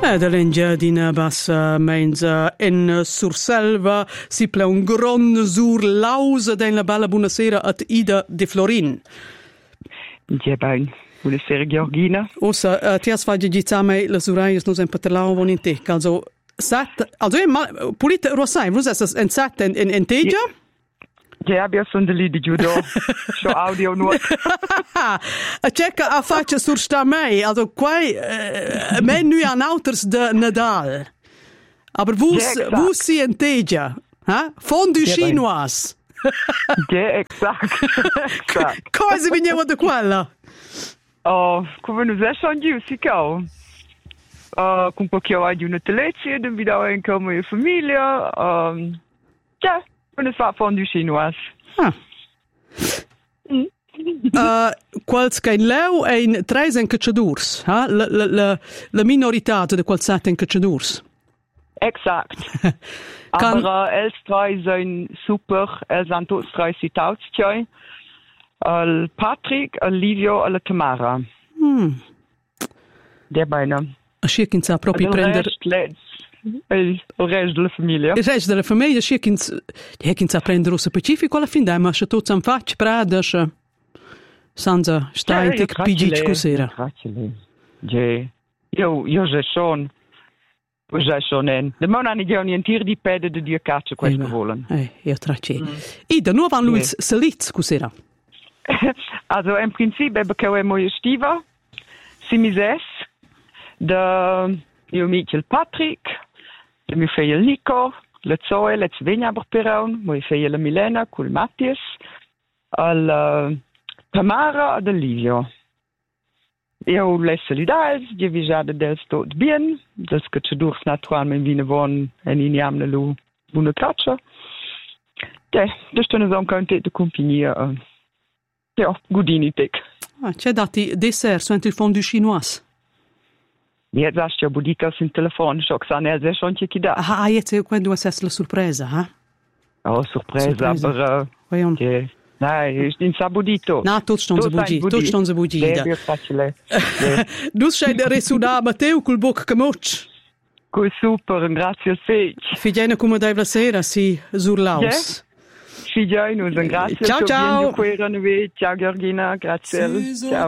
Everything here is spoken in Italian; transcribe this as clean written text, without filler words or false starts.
Dall'engia di Nabas menza in Surselva si pla un gran sur lausa della bella buonasera at Ida de Florin. Ja, bene. Buonasera, Georgina. Ossa, ti has fatto gitame le suraias non sempre te lavano in te. Also, Polite Rossai, vous êtes en sat en teja? Ja, abbiamo sono lì di judo. Show audio nur. Checka a faccia sur sta mei, also quai men nu an auters de Nadal. Aber wo si en teja? Ha? Fondue chinoise. Ja, exakt. Cosa veniamo da quella? Oh, come non sai schon giù, si cau. Con poco di una telezia, dan wieder in come in famiglia. Ja, und es war fondue chinoise. Quals kein leu ein treis en cacciadurs, ha? La minorità de quals sat en cacciadurs. Exakt. Aber els drei sind super, els han tots drei citautstjoi. Al Patrick, al Livio, alla Tamara. Der beine. Ascia che sa proprio prendere il resto della famiglia. Il resto della famiglia ascia che sa prendere lo specifico alla fin dai, ma se tu san facci prada senza stai tic pigic cosera. Ja. Io già son. Già sonen. De man hanno già un tir di pede di dio caccia questo volen. Io tracci. Ida nu van Luis Selitz cosera. Also im Prinzip habe ich eine neue Stiefel, Simises, der Michael Patrick, der mio figlio Nico, la Zoe, la Svenia Berperon, mio figlio Milena, col Mattias, al Tamara e Livio. Io le solidarisch, die visade dels tot bien, das che ci durf naturalmente vine von en iniam lu bune caccia. Das stanno so content de compagnia. Ja, gudini tek. C'è dati dessert su il fondue chinoise. Jetzt hast du ja Budikas im Telefon, schon gesagt, er ist schon hier da. Jetzt quando è la sorpresa, ha? Oh, sorpresa, aber nein, ich bin sabudito. Na, tutti stanno zabudita. Sehr facile. Du sei da resudà Matteo col boc camoch. Super, grazie al fec. Figliana come dai la sera, si zurlaus. Figliano, grazie. Ciao, ciao. Ciao Georgina, grazie. Ciao.